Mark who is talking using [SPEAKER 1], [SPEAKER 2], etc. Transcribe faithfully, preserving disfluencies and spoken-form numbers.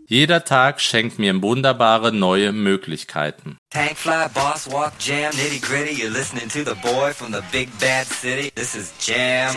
[SPEAKER 1] Jeder Tag schenkt mir wunderbare neue Möglichkeiten.
[SPEAKER 2] Tank fly, boss walk, jam, nitty gritty. You're listening to the boy from the big bad city. This is Jam